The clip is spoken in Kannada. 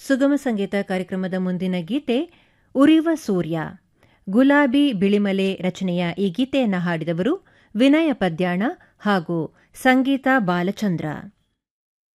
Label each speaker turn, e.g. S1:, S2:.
S1: ಸುಗಮ ಸಂಗೀತ ಕಾರ್ಯಕ್ರಮದ ಮುಂದಿನ ಗೀತೆ ಉರಿವ ಸೂರ್ಯ. ಗುಲಾಬಿ ಬಿಳಿಮಲೆ ರಚನೆಯ ಈ ಗೀತೆಯನ್ನು ಹಾಡಿದವರು ವಿನಯ ಪದ್ಯಾಣ ಹಾಗೂ ಸಂಗೀತಾ ಬಾಲಚಂದ್ರ.